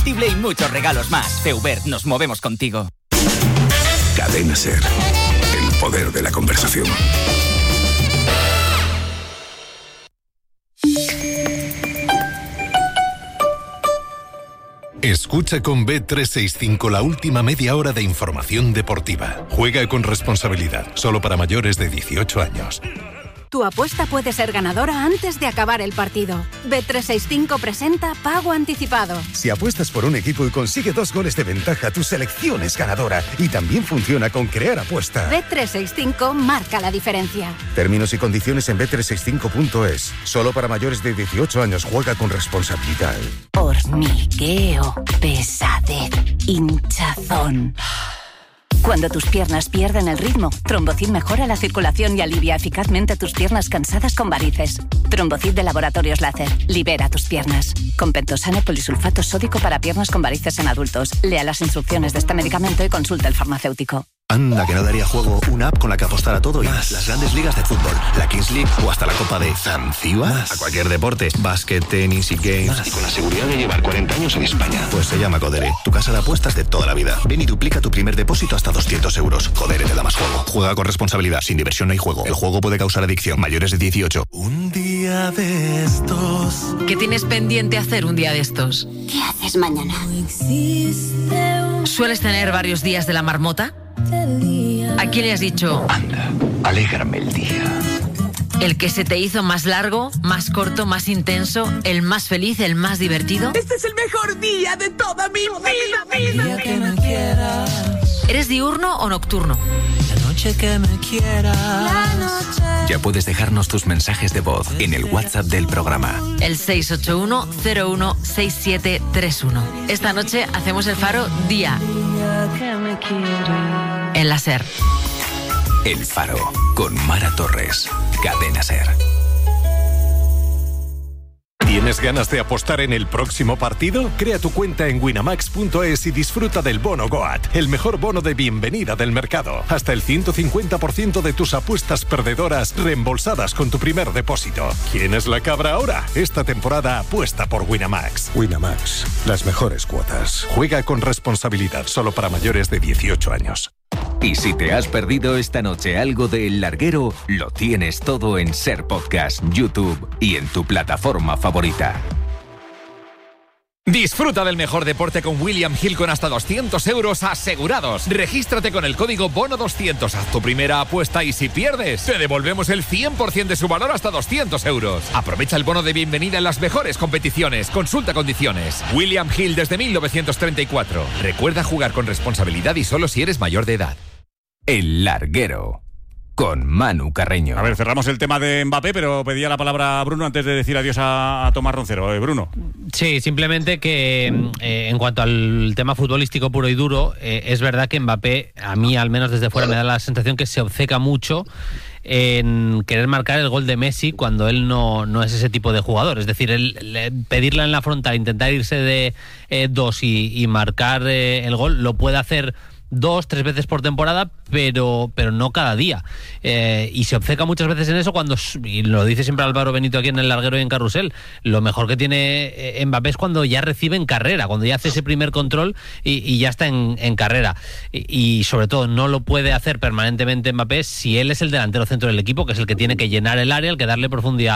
combustible y muchos regalos más. Feubert, nos movemos contigo. Cadena SER. El poder de la conversación. Escucha con Bet365 la última media hora de información deportiva. Juega con responsabilidad, solo para mayores de 18 años. Tu apuesta puede ser ganadora antes de acabar el partido. Bet365 presenta Pago Anticipado. Si apuestas por un equipo y consigue 2 goles de ventaja, tu selección es ganadora. Y también funciona con Crear Apuesta. Bet365 marca la diferencia. Términos y condiciones en bet365.es. Solo para mayores de 18 años. Juega con responsabilidad. Hormigueo, pesadez, hinchazón. Cuando tus piernas pierden el ritmo, Trombocid mejora la circulación y alivia eficazmente tus piernas cansadas con varices. Trombocid de Laboratorios Láser. Libera tus piernas. Con pentosano polisulfato sódico para piernas con varices en adultos. Lea las instrucciones de este medicamento y consulte al farmacéutico. Anda, que no daría juego una app con la que apostar a todo y más. Las grandes ligas de fútbol, la Kings League o hasta la Copa de Zanzíbar. A cualquier deporte, básquet, tenis y games. Y con la seguridad de llevar 40 años en España. Pues se llama Codere, tu casa de apuestas de toda la vida. Ven y duplica tu primer depósito hasta 200 euros. Codere te da más juego. Juega con responsabilidad, sin diversión no hay juego. El juego puede causar adicción. Mayores de 18. Un día de estos. ¿Qué tienes pendiente hacer un día de estos? ¿Qué haces mañana? ¿Sueles tener varios días de la marmota? ¿A quién le has dicho? Anda, alégrame el día. ¿El que se te hizo más largo, más corto, más intenso, el más feliz, el más divertido? Este es el mejor día de toda mi vida. Día que me quieras. ¿Eres diurno o nocturno? La noche que me quieras. La noche. Ya puedes dejarnos tus mensajes de voz en el WhatsApp del programa. El 681-016731. Esta noche hacemos el Faro Día. En la SER. El Faro, con Mara Torres. Cadena SER. ¿Tienes ganas de apostar en el próximo partido? Crea tu cuenta en winamax.es y disfruta del bono Goat, el mejor bono de bienvenida del mercado. Hasta el 150% de tus apuestas perdedoras reembolsadas con tu primer depósito. ¿Quién es la cabra ahora? Esta temporada apuesta por Winamax. Winamax, las mejores cuotas. Juega con responsabilidad, solo para mayores de 18 años. Y si te has perdido esta noche algo de El Larguero, lo tienes todo en SER Podcast, YouTube y en tu plataforma favorita. Disfruta del mejor deporte con William Hill con hasta 200 euros asegurados. Regístrate con el código BONO200. Haz tu primera apuesta y si pierdes, te devolvemos el 100% de su valor hasta 200 euros. Aprovecha el bono de bienvenida en las mejores competiciones. Consulta condiciones. William Hill desde 1934. Recuerda jugar con responsabilidad y solo si eres mayor de edad. El Larguero, con Manu Carreño. A ver, cerramos el tema de Mbappé, pero pedía la palabra a Bruno antes de decir adiós a Tomás Roncero. Bruno. Sí, simplemente que en cuanto al tema futbolístico puro y duro, es verdad que Mbappé, a mí al menos desde fuera me da la sensación que se obceca mucho en querer marcar el gol de Messi cuando él no es ese tipo de jugador. Es decir, pedirla en la frontal, intentar irse de dos y marcar el gol, lo puede hacer 2-3 veces por temporada, pero no cada día. Y se obceca muchas veces en eso cuando, y lo dice siempre Álvaro Benito aquí en El Larguero y en Carrusel, lo mejor que tiene Mbappé es cuando ya recibe en carrera, cuando ya hace ese primer control y ya está en carrera. Y sobre todo no lo puede hacer permanentemente Mbappé si él es el delantero centro del equipo, que es el que tiene que llenar el área, el que darle profundidad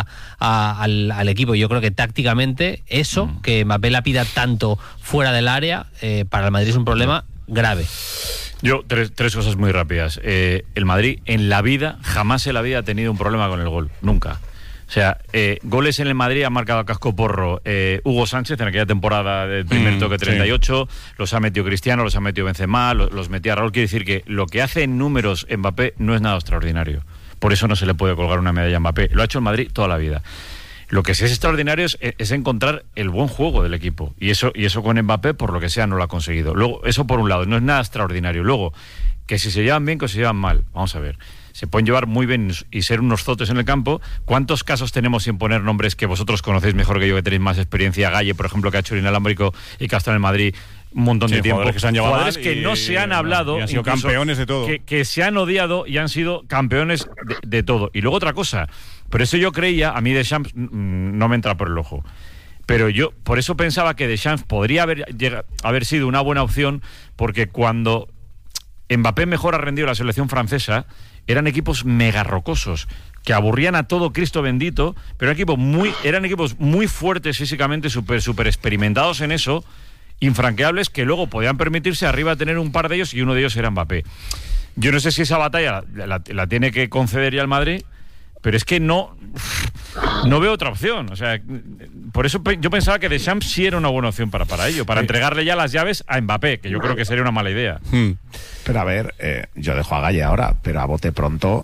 al equipo. Yo creo que tácticamente eso, que Mbappé la pida tanto fuera del área, para el Madrid es un problema grave. Yo, tres cosas muy rápidas. El Madrid en la vida, jamás en la vida ha tenido un problema con el gol, nunca. O sea, goles en el Madrid ha marcado a casco porro Hugo Sánchez en aquella temporada del primer toque 38, sí. Los ha metido Cristiano, los ha metido Benzema, los metía Raúl. Quiere decir que lo que hace en números Mbappé no es nada extraordinario. Por eso no se le puede colgar una medalla a Mbappé. Lo ha hecho el Madrid toda la vida. Lo que sí es extraordinario es encontrar el buen juego del equipo. Y eso con Mbappé, por lo que sea, no lo ha conseguido. Luego, eso por un lado, no es nada extraordinario. Luego, que si se llevan bien, que se llevan mal. Vamos a ver. Se pueden llevar muy bien y ser unos zotes en el campo. ¿Cuántos casos tenemos sin poner nombres que vosotros conocéis mejor que yo, que tenéis más experiencia? Galle, por ejemplo, que ha hecho el inalámbrico y que ha estado en el Madrid un montón de tiempo. Que se han llevado jugadores que no se han hablado. Y han sido campeones de todo. Que se han odiado y han sido campeones de todo. Y luego otra cosa. Pero eso yo creía, a mí Deschamps no me entra por el ojo. Pero yo por eso pensaba que Deschamps podría haber sido una buena opción, porque cuando Mbappé mejor ha rendido la selección francesa, eran equipos mega rocosos, que aburrían a todo Cristo bendito, pero eran equipos muy fuertes físicamente, súper experimentados en eso, infranqueables, que luego podían permitirse arriba tener un par de ellos, y uno de ellos era Mbappé. Yo no sé si esa batalla la tiene que conceder ya el Madrid, pero es que no veo otra opción. O sea, por eso yo pensaba que Deschamps sí era una buena opción para ello, para entregarle ya las llaves a Mbappé, que yo creo que sería una mala idea. Pero a ver, yo dejo a Galle ahora, pero a bote pronto,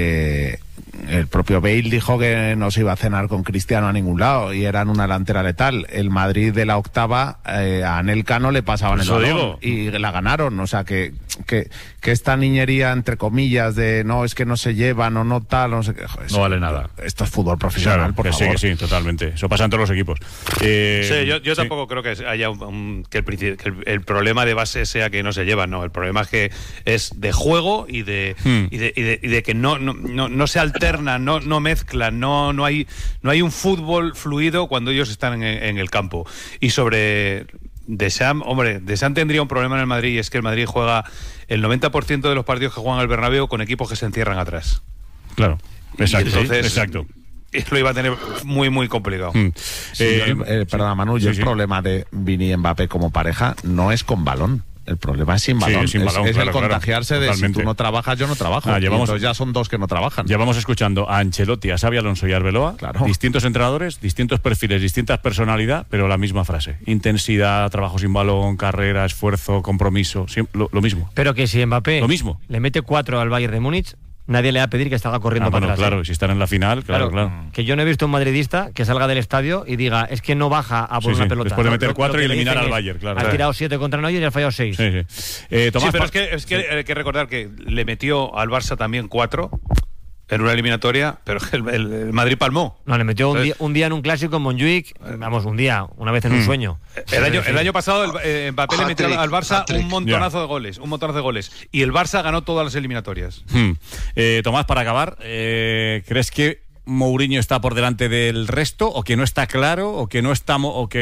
el propio Bale dijo que no se iba a cenar con Cristiano a ningún lado y eran una delantera letal. El Madrid de la octava, a Anelka no le pasaban el balón y la ganaron. O sea, que esta niñería, entre comillas, de no, es que no se llevan o no tal, no sé qué. Joder, no vale nada. Esto es fútbol profesional, claro, por que favor. Sí, totalmente. Eso pasa en todos los equipos. Sí, yo tampoco creo que haya que el problema de base sea que no se llevan, no. El problema es que es de juego y de que no se alterna, no mezclan, no hay un fútbol fluido cuando ellos están en el campo. Y sobre Deschamps, Deschamps tendría un problema en el Madrid, y es que el Madrid juega el 90% de los partidos que juegan al Bernabéu con equipos que se encierran atrás. Claro, exacto. Entonces, exacto. Lo iba a tener muy, muy complicado. Perdona, Manu, el problema de Vini y Mbappé como pareja no es con balón. El problema es sin balón. Sin balón, es claro, el contagiarse de totalmente. si tú no trabajas, yo no trabajo. Entonces ya son dos que no trabajan. Llevamos escuchando a Ancelotti, a Xabi Alonso y a Arbeloa, distintos entrenadores, distintos perfiles, distintas personalidades, pero la misma frase: intensidad, trabajo sin balón, carrera, esfuerzo, compromiso, lo mismo. Pero que si Mbappé lo mismo. Le mete 4 al Bayern de Múnich, nadie le va a pedir que salga corriendo para atrás. Claro, si están en la final, claro. Que yo no he visto un madridista que salga del estadio y diga, es que no baja a por una pelota. Después de meter 4 y eliminar al Bayern, claro. Ha tirado 7 contra Neuer y ha fallado 6. Tomás, pero es que hay que recordar que le metió al Barça también 4 en una eliminatoria, pero el Madrid palmó. No, le metió un día en un clásico en Montjuic, una vez en un sueño. El año pasado Mbappé le metió al Barça un montonazo de goles, y el Barça ganó todas las eliminatorias. Tomás, para acabar, ¿crees que Mourinho está por delante del resto, o que no está claro, o que no estamos, o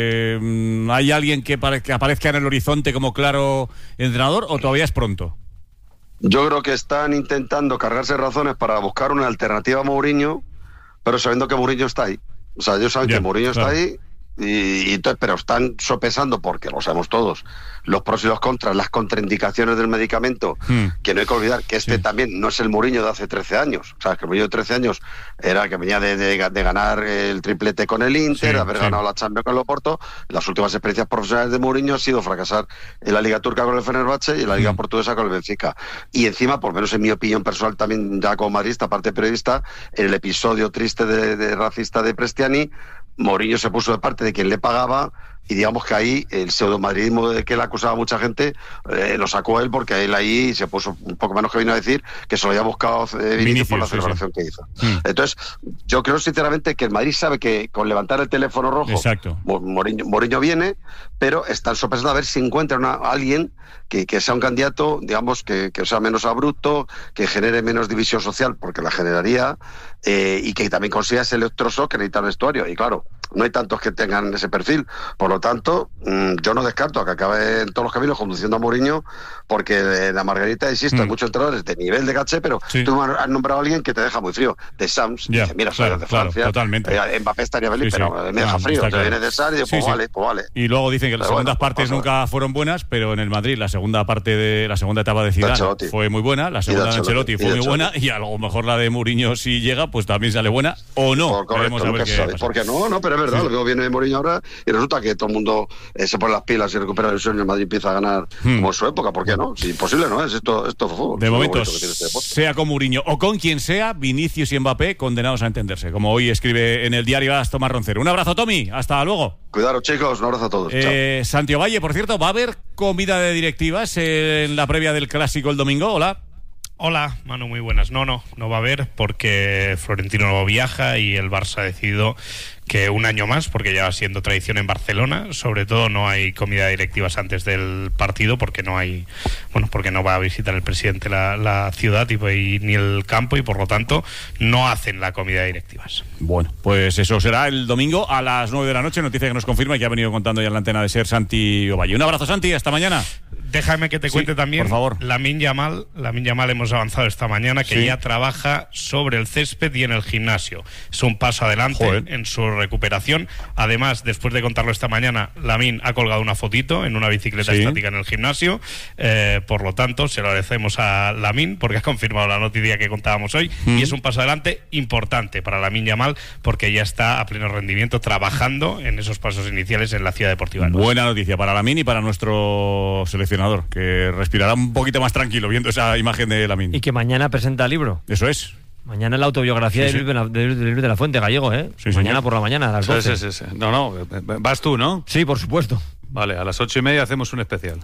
que hay alguien que aparezca en el horizonte como claro entrenador, o todavía es pronto? Yo creo que están intentando cargarse razones para buscar una alternativa a Mourinho, pero sabiendo que Mourinho está ahí. O sea, ellos saben que Mourinho está ahí, y entonces, pero están sopesando, porque lo sabemos todos, los pros y los contras, las contraindicaciones del medicamento, que no hay que olvidar que también no es el Mourinho de hace 13 años. O sea, que el Mourinho de 13 años era que venía de ganar el triplete con el Inter, de haber ganado la Champions con el Oporto. Las últimas experiencias profesionales de Mourinho han sido fracasar en la Liga Turca con el Fenerbahce y en la Liga Portuguesa con el Benfica. Y encima, por lo menos en mi opinión personal, también ya como madridista, aparte periodista, en el episodio triste de racista de Prestiani, Mourinho se puso de parte de quien le pagaba, y digamos que ahí el pseudomadridismo de que le acusaba a mucha gente lo sacó él, porque él ahí se puso un poco menos que vino a decir que se lo había buscado Vinicius por la celebración que hizo. Entonces, yo creo sinceramente que el Madrid sabe que con levantar el teléfono rojo Mourinho viene, pero están sopesando a ver si encuentran a alguien que sea un candidato, digamos, que sea menos abrupto, que genere menos división social, porque la generaría, y que también consiga ese electroshock que necesita el vestuario. Y claro, no hay tantos que tengan ese perfil. Por lo tanto, yo no descarto a que acabe en todos los caminos conduciendo a Mourinho, porque la Margarita, insisto, hay muchos entrenadores de nivel de caché, pero tú has nombrado a alguien que te deja muy frío. De Sams, dice, mira, soy de Francia, totalmente. Mbappé estaría feliz, pero me deja frío. Te viene de Sar y digo, pues vale. Y luego dicen que las segundas partes nunca fueron buenas, pero en el Madrid la segunda etapa de Zidane fue muy buena, la segunda de Ancelotti fue muy buena, y a lo mejor la de Mourinho, si llega, pues también sale buena, o no. Correcto, a ver qué pasa. Porque no, pero es verdad, luego viene Mourinho ahora y resulta que todo el mundo se pone las pilas y recupera el sueño, el Madrid empieza a ganar como en su época. ¿Por qué no? Si imposible no es, esto es fútbol. De momento, sea con Mourinho o con quien sea, Vinicius y Mbappé condenados a entenderse, como hoy escribe en el diario AS Tomás Roncero. Un abrazo, Tommy, hasta luego. Cuidaros, chicos, un abrazo a todos. Santiago Valle, por cierto, ¿va a haber comida de directivas en la previa del Clásico el domingo? Hola. Hola, Manu, muy buenas. No va a haber porque Florentino no viaja y el Barça ha decidido que un año más, porque ya va siendo tradición en Barcelona, sobre todo no hay comida de directivas antes del partido porque no va a visitar el presidente la ciudad y ni el campo y por lo tanto no hacen la comida de directivas. Bueno, pues eso será el domingo a las 9 de la noche, noticia que nos confirma y que ha venido contando ya en la antena de SER Santi Ovalle. Un abrazo, Santi, hasta mañana. Déjame que te cuente también, por favor. Lamine Yamal hemos avanzado esta mañana que ya trabaja sobre el césped y en el gimnasio. Es un paso adelante en su recuperación. Además, después de contarlo esta mañana, Lamine ha colgado una fotito en una bicicleta estática en el gimnasio. Por lo tanto, se lo agradecemos a Lamine porque ha confirmado la noticia que contábamos hoy y es un paso adelante importante para Lamine Yamal porque ya está a pleno rendimiento trabajando en esos pasos iniciales en la Ciudad Deportiva. Buena noticia para Lamine y para nuestro seleccionador, que respirará un poquito más tranquilo viendo esa imagen de Lamine. Y que mañana presenta el libro. Eso es. Mañana la autobiografía de Luis de la Fuente, gallego, ¿eh? Sí, mañana señor. por la mañana, a las 12. Sí. No, vas tú, ¿no? Sí, por supuesto. Vale, a las 8:30 hacemos un especial.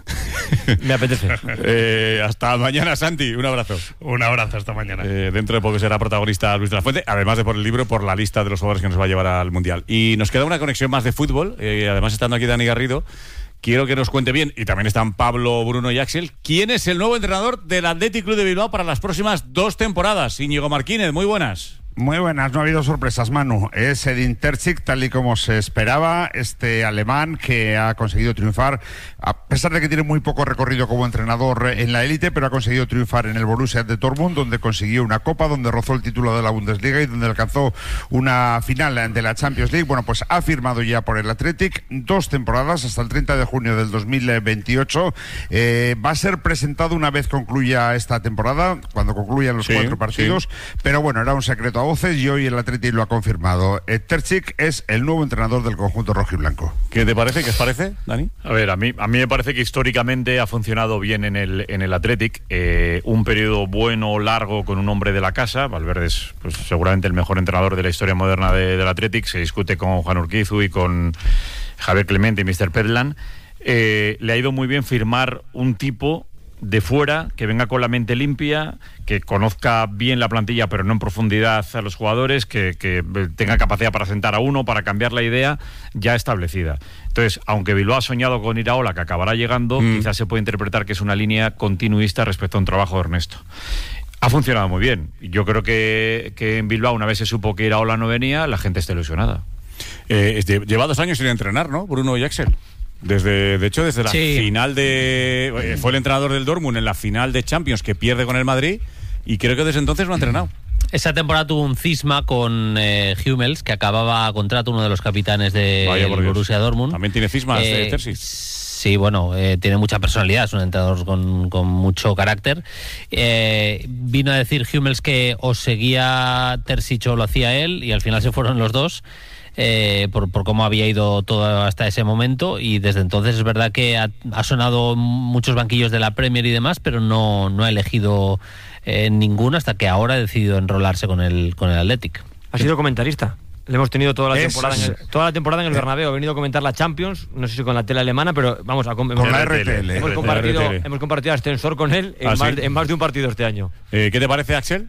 Me apetece. Hasta mañana, Santi. Un abrazo. Un abrazo, hasta mañana. Dentro de poco será protagonista Luis de la Fuente, además de por el libro, por la lista de los jugadores que nos va a llevar al Mundial. Y nos queda una conexión más de fútbol, además estando aquí Dani Garrido. Quiero que nos cuente bien, y también están Pablo, Bruno y Axel, quién es el nuevo entrenador del Athletic Club de Bilbao para las próximas 2 temporadas. Íñigo Martínez, muy buenas. Muy buenas, no ha habido sorpresas, Manu. Es Edin Terzic, tal y como se esperaba, este alemán que ha conseguido triunfar, a pesar de que tiene muy poco recorrido como entrenador en la élite, pero ha conseguido triunfar en el Borussia de Dortmund, donde consiguió una copa, donde rozó el título de la Bundesliga y donde alcanzó una final de la Champions League. Bueno, pues ha firmado ya por el Athletic 2 temporadas hasta el 30 de junio del 2028. Va a ser presentado una vez concluya esta temporada, cuando concluyan los 4 partidos, pero bueno, era un secreto a voces y hoy el Athletic lo ha confirmado. Terzic es el nuevo entrenador del conjunto rojiblanco. ¿Qué te parece? ¿Qué os parece, Dani? A ver, a mí me parece que históricamente ha funcionado bien en el Athletic. Un periodo bueno, largo, con un hombre de la casa. Valverde es pues, seguramente el mejor entrenador de la historia moderna del Athletic. Se discute con Juan Urquizu y con Javier Clemente y Mr. Pedlan. Le ha ido muy bien firmar un tipo de fuera, que venga con la mente limpia, que conozca bien la plantilla pero no en profundidad a los jugadores, que tenga capacidad para sentar a uno, para cambiar la idea ya establecida. Entonces, aunque Bilbao ha soñado con Iraola, que acabará llegando, quizás se puede interpretar que es una línea continuista respecto a un trabajo de Ernesto. Ha funcionado muy bien. Yo creo que en Bilbao, una vez se supo que Iraola no venía, la gente está ilusionada. Lleva 2 años sin entrenar, ¿no? Bruno y Axel. Desde la final de... Fue el entrenador del Dortmund en la final de Champions que pierde con el Madrid y creo que desde entonces no ha entrenado. Esa temporada tuvo un cisma con Hummels, que acababa contrato, uno de los capitanes de Borussia Dortmund. También tiene cismas Terzic. Sí, bueno, tiene mucha personalidad, es un entrenador con mucho carácter. Vino a decir Hummels que o seguía Terzic o lo hacía él, y al final se fueron los dos. Por cómo había ido todo hasta ese momento, y desde entonces es verdad que ha sonado muchos banquillos de la Premier y demás, pero no ha elegido ninguno hasta que ahora ha decidido enrolarse con el Athletic. Ha sido comentarista. Le hemos tenido toda la temporada en el Bernabéu. Ha venido a comentar la Champions, no sé si con la tele alemana, pero vamos a con la RTL. Hemos compartido ascensor con él en más de un partido este año. ¿Qué te parece, Axel?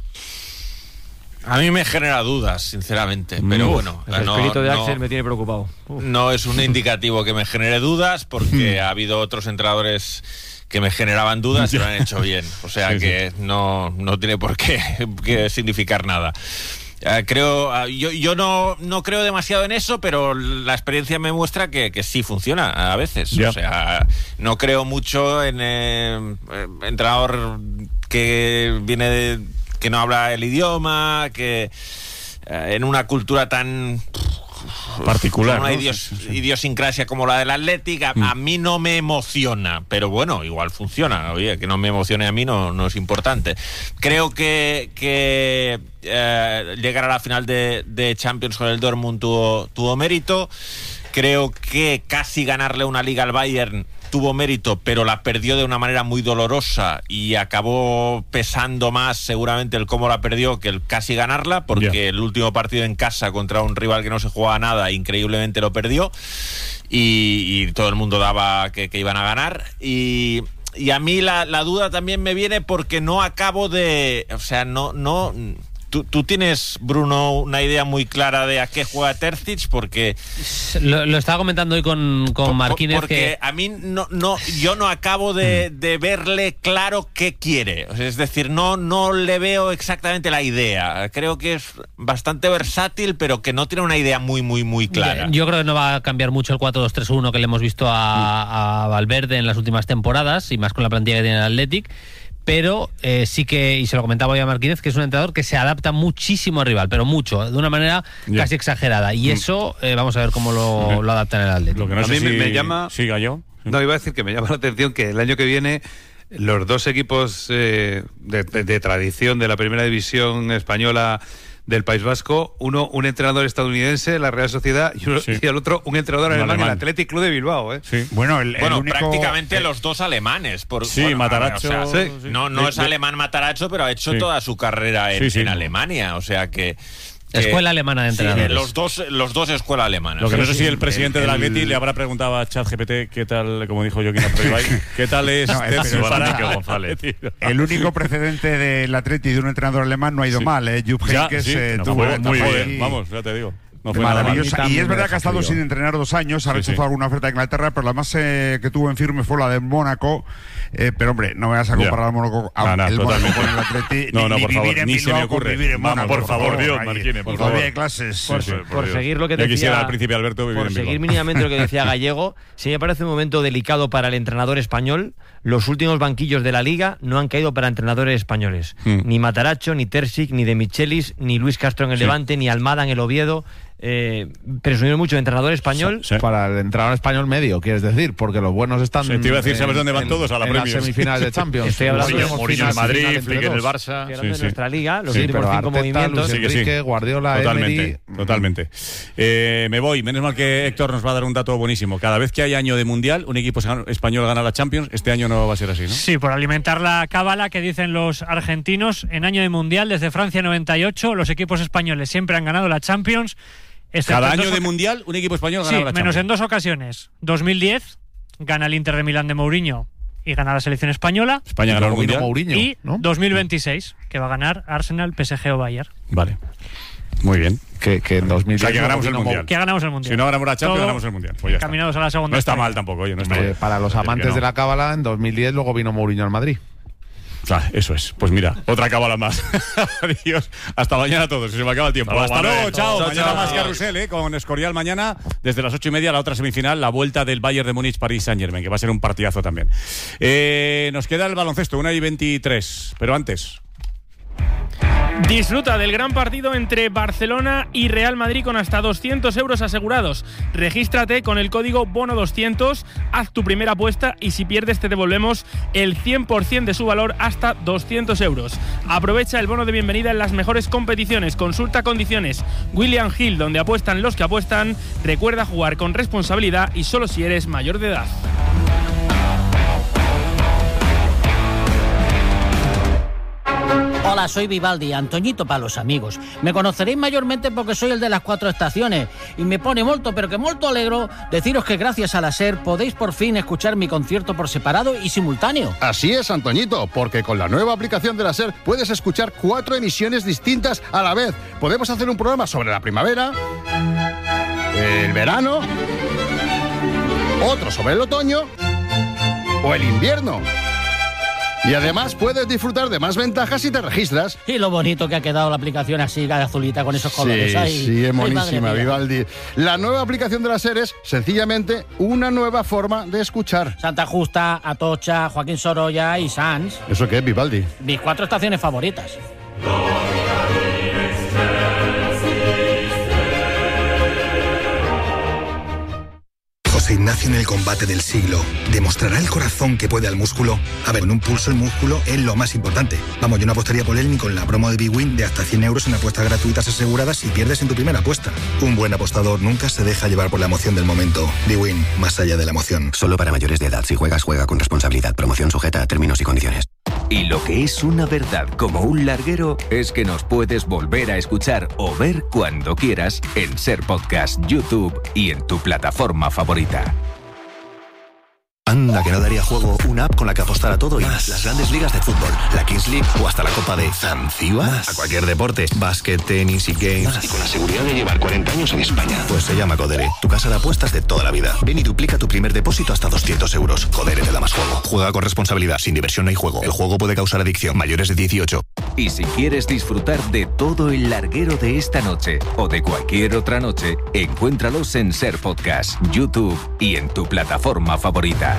A mí me genera dudas, sinceramente, pero bueno. El espíritu de Axel me tiene preocupado. No es un indicativo que me genere dudas, porque ha habido otros entrenadores que me generaban dudas y lo han hecho bien. O sea que no tiene por qué significar nada. Yo no creo demasiado en eso, pero la experiencia me muestra que sí funciona a veces. O sea, no creo mucho en entrenador que viene que no habla el idioma, que en una cultura tan particular, una idiosincrasia como la del Athletic, a mí no me emociona, pero bueno, igual funciona. Oye, que no me emocione a mí no es importante. Creo que llegar a la final de Champions con el Dortmund tuvo mérito. Creo que casi ganarle una liga al Bayern tuvo mérito, pero la perdió de una manera muy dolorosa y acabó pesando más seguramente el cómo la perdió que el casi ganarla, porque el último partido en casa contra un rival que no se jugaba nada, increíblemente lo perdió y todo el mundo daba que iban a ganar. Y Y a mí la duda también me viene porque no acabo de... O sea, no... ¿Tú tienes, Bruno, una idea muy clara de a qué juega Terzic? Porque... Lo estaba comentando hoy con Marquínez. Porque a mí yo no acabo de verle claro qué quiere. Es decir, no le veo exactamente la idea. Creo que es bastante versátil, pero que no tiene una idea muy clara. Yo creo que no va a cambiar mucho el 4-2-3-1 que le hemos visto a Valverde en las últimas temporadas, y más con la plantilla que tiene el Athletic. Pero sí que, y se lo comentaba hoy a Marquínez, que es un entrenador que se adapta muchísimo al rival, pero mucho, de una manera casi exagerada. Y eso, vamos a ver cómo lo adapta en el Atlético. Lo que no sé me llama... Sí, Gallo. No, iba a decir que me llama la atención que el año que viene los dos equipos de tradición de la primera división española del País Vasco, un entrenador estadounidense, la Real Sociedad, y el otro un entrenador alemán, el Athletic Club de Bilbao. Sí. Bueno, el único... prácticamente los dos alemanes. Matarazzo. O sea, no es alemán Matarazzo, pero ha hecho toda su carrera en Alemania, o sea que... Escuela alemana de entrenadores. Los dos escuela alemana. Lo que no sé si el presidente del Atleti le habrá preguntado a ChatGPT qué tal, como dijo Joaquín Aperibay, qué tal es González. El único precedente del Atleti de un entrenador alemán no ha ido mal, Jupp Heynckes tuvo muy bien, vamos, ya te digo. Maravillosa. Y es verdad que ha estado sin entrenar 2 años, ha rechazado alguna oferta de Inglaterra, pero la más que tuvo en firme fue la de Mónaco. Pero hombre, no me vas a comparar al Mónaco con el Atleti. Por favor, ni se me ocurre. Vivir en Mónaco, por favor, Dios, Marquínez, por favor. Todavía hay clases. Por seguir lo que decía, quisiera al príncipe Alberto vivir por seguir mínimamente lo que decía Gallego, sí me parece un momento delicado para el entrenador español. Los últimos banquillos de la Liga no han caído para entrenadores españoles. Ni Matarazzo, ni Terzic, ni De Michelis, ni Luis Castro en el Levante, ni Almada en el Oviedo. Presumir mucho de entrenador español. Para el entrenador español medio, quieres decir, porque los buenos están. Te iba a decir, ¿sabes dónde van todos? A la en las semifinales de Champions. Estoy hablando de Mourinho en el Madrid, Flick en el Barça. De nuestra liga, los últimos 5 movimientos. Luis Enrique, Guardiola, Totalmente. Me voy. Menos mal que Héctor nos va a dar un dato buenísimo. Cada vez que hay año de mundial, un equipo español gana la Champions. Este año no va a ser así, ¿no? Sí, por alimentar la cábala que dicen los argentinos, en año de mundial, desde Francia 98, los equipos españoles siempre han ganado la Champions. Cada año de mundial, un equipo español gana la Champions. Menos en 2 ocasiones. 2010, gana el Inter de Milán de Mourinho y gana la selección española. España ganó el mundial. Mourinho, y 2026, que va a ganar Arsenal, PSG o Bayern. Vale. Muy bien. Que en 2010... O sea, que ganamos el mundial. Que ganamos el mundial. Si no ganamos la Champions, ganamos el mundial. Pues ya caminados está. A la segunda. No está mal tampoco, oye. No está mal. Para los amantes de la cábala, en 2010 luego vino Mourinho al Madrid. Eso es. Pues mira, otra cábala más. Adiós. Hasta mañana a todos. Se me acaba el tiempo. Hasta luego. Chao. Mañana más Carrusel, con Escorial mañana. Desde las 8:30, la otra semifinal, la vuelta del Bayern de Múnich, París Saint-Germain, que va a ser un partidazo también. Nos queda el baloncesto, 1:23. Pero antes... Disfruta del gran partido entre Barcelona y Real Madrid con hasta 200 euros asegurados. Regístrate con el código BONO200, haz tu primera apuesta y si pierdes te devolvemos el 100% de su valor hasta 200 euros. Aprovecha el bono de bienvenida en las mejores competiciones. Consulta condiciones. William Hill, donde apuestan los que apuestan. Recuerda jugar con responsabilidad y solo si eres mayor de edad. Hola, soy Vivaldi, Antoñito para los amigos. Me conoceréis mayormente porque soy el de las 4 estaciones y me pone molto, pero que molto alegro deciros que gracias a la SER podéis por fin escuchar mi concierto por separado y simultáneo. Así es, Antoñito, porque con la nueva aplicación de la SER puedes escuchar 4 emisiones distintas a la vez. Podemos hacer un programa sobre la primavera, el verano, otro sobre el otoño o el invierno. Y además puedes disfrutar de más ventajas si te registras. Y lo bonito que ha quedado la aplicación así, azulita, con esos colores. Sí, es monísima, Vivaldi. La nueva aplicación de la SER es sencillamente una nueva forma de escuchar. Santa Justa, Atocha, Joaquín Sorolla y Sanz. ¿Eso qué es, Vivaldi? Mis 4 estaciones favoritas. José Ignacio en el combate del siglo. ¿Demostrará el corazón que puede al músculo? A ver, en un pulso el músculo es lo más importante. Vamos, yo no apostaría por él ni con la promo de Big Win de hasta 100 euros en apuestas gratuitas aseguradas si pierdes en tu primera apuesta. Un buen apostador nunca se deja llevar por la emoción del momento. Big Win, más allá de la emoción. Solo para mayores de edad. Si juegas, juega con responsabilidad. Promoción sujeta a términos y condiciones. Y lo que es una verdad como un larguero es que nos puedes volver a escuchar o ver cuando quieras en Ser Podcast, YouTube y en tu plataforma favorita. Anda, que no daría juego una app con la que apostar a todo y más. Las grandes ligas de fútbol, la Kings League o hasta la Copa de Zanzíbar. A cualquier deporte, básquet, tenis y games. Y con la seguridad de llevar 40 años en España. Pues se llama Codere, tu casa de apuestas de toda la vida. Ven y duplica tu primer depósito hasta 200 euros. Codere te da más juego. Juega con responsabilidad, sin diversión no hay juego. El juego puede causar adicción. Mayores de 18. Y si quieres disfrutar de todo el larguero de esta noche o de cualquier otra noche, encuéntralos en Ser Podcast, YouTube y en tu plataforma favorita.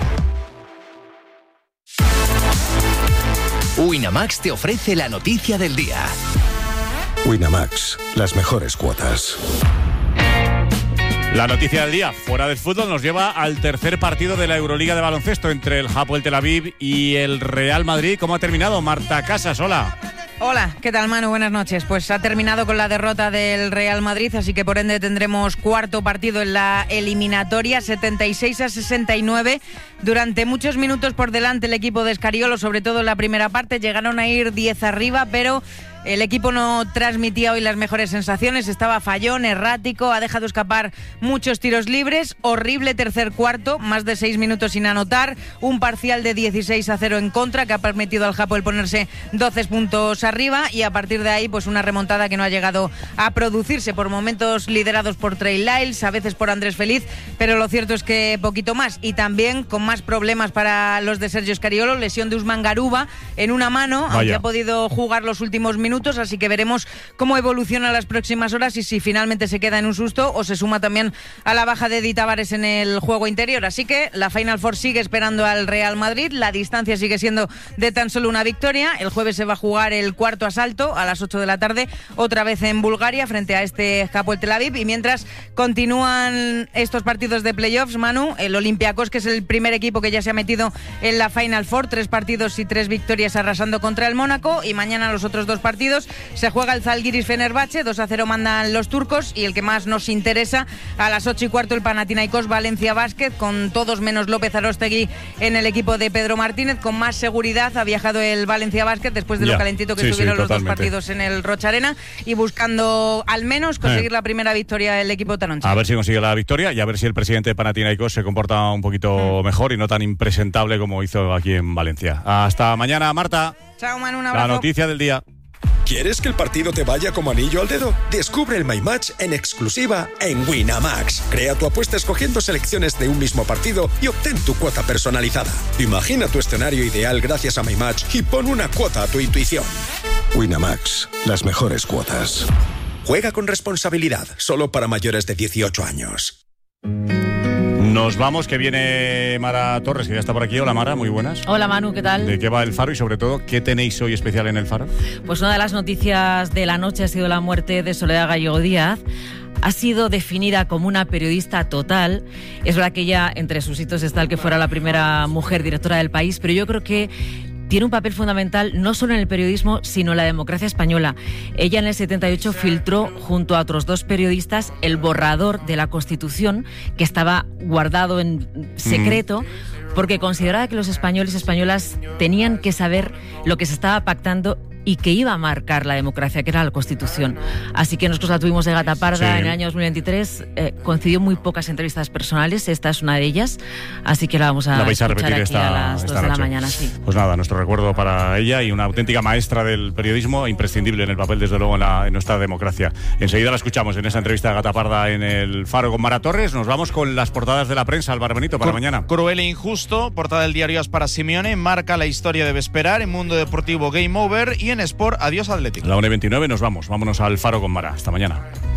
Winamax te ofrece la noticia del día. Winamax, las mejores cuotas. La noticia del día, fuera del fútbol, nos lleva al tercer partido de la Euroliga de baloncesto entre el Hapoel Tel Aviv y el Real Madrid. ¿Cómo ha terminado? Marta Casas, hola. Hola, ¿qué tal, Manu? Buenas noches. Pues ha terminado con la derrota del Real Madrid, así que por ende tendremos cuarto partido en la eliminatoria, 76-69. Durante muchos minutos por delante el equipo de Scariolo, sobre todo en la primera parte, llegaron a ir 10 arriba, pero el equipo no transmitía hoy las mejores sensaciones, estaba fallón, errático, ha dejado escapar muchos tiros libres, horrible tercer cuarto, más de 6 minutos sin anotar, un parcial de 16-0 en contra que ha permitido al Hapoel ponerse 12 puntos arriba y a partir de ahí pues una remontada que no ha llegado a producirse, por momentos liderados por Trey Lyles, a veces por Andrés Feliz, pero lo cierto es que poquito más y también con más problemas para los de Sergio Scariolo, lesión de Usman Garuba en una mano, aunque ha podido jugar los últimos minutos, así que veremos cómo evoluciona las próximas horas y si finalmente se queda en un susto o se suma también a la baja de Edi Tavares en el juego interior. Así que la Final Four sigue esperando al Real Madrid, la distancia sigue siendo de tan solo una victoria. El jueves se va a jugar el cuarto asalto a las 8 de la tarde, otra vez en Bulgaria frente a este Hapoel Tel Aviv, y mientras continúan estos partidos de playoffs, Manu, el Olympiacos, que es el primer equipo que ya se ha metido en la Final Four, 3 partidos y 3 victorias arrasando contra el Mónaco, y mañana los otros 2 partidos se juega el Zalgiris Fenerbahce, 2-0 mandan los turcos, y el que más nos interesa, a las 8:15 el Panathinaikos Valencia Basket, con todos menos López Aróstegui en el equipo de Pedro Martínez. Con más seguridad ha viajado el Valencia Basket después de lo calentito que estuvieron los 2 partidos en el Rocha Arena, y buscando al menos conseguir la primera victoria del equipo taroncha. A ver si consigue la victoria y a ver si el presidente de Panathinaikos se comporta un poquito mejor y no tan impresentable como hizo aquí en Valencia. Hasta mañana, Marta. Chao, Manu, un abrazo. La noticia del día. ¿Quieres que el partido te vaya como anillo al dedo? Descubre el My Match en exclusiva en Winamax. Crea tu apuesta escogiendo selecciones de un mismo partido y obtén tu cuota personalizada. Imagina tu escenario ideal gracias a My Match y pon una cuota a tu intuición. Winamax, las mejores cuotas. Juega con responsabilidad, solo para mayores de 18 años. Nos vamos, que viene Mara Torres, que ya está por aquí. Hola, Mara, muy buenas. Hola, Manu, ¿qué tal? ¿De qué va el Faro y sobre todo qué tenéis hoy especial en el Faro? Pues una de las noticias de la noche ha sido la muerte de Soledad Gallego Díaz. Ha sido definida como una periodista total. Es verdad que ella, entre sus hitos, está el que fuera la primera mujer directora del país, pero yo creo que tiene un papel fundamental no solo en el periodismo, sino en la democracia española. Ella en el 78 filtró junto a otros 2 periodistas el borrador de la Constitución, que estaba guardado en secreto, porque consideraba que los españoles y españolas tenían que saber lo que se estaba pactando y que iba a marcar la democracia, que era la Constitución. Así que nosotros la tuvimos de gata parda en el año 2023, concedió muy pocas entrevistas personales, esta es una de ellas, así que la vamos a escuchar aquí a las 2 de la mañana. Sí. Pues nada, nuestro recuerdo para ella y una auténtica maestra del periodismo, imprescindible en el papel, desde luego, en nuestra democracia. Enseguida la escuchamos en esta entrevista de gata parda en el Faro con Mara Torres. Nos vamos con las portadas de la prensa, Álvaro Benito, para mañana. Cruel e injusto, portada del diario As para Simeone, marca la historia debe esperar, en Mundo Deportivo Game Over y en Sport Adiós Atlético. La 1:29 nos vamos, vámonos al Faro con Mara. Hasta mañana.